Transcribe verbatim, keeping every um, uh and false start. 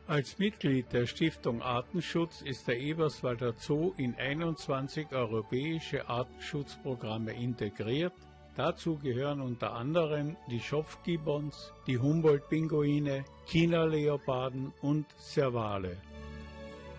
Als Mitglied der Stiftung Artenschutz ist der Eberswalder Zoo in einundzwanzig europäische Artenschutzprogramme integriert. Dazu gehören unter anderem die Schopfgibbons, die Humboldt-Pinguine, China-Leoparden und Servale.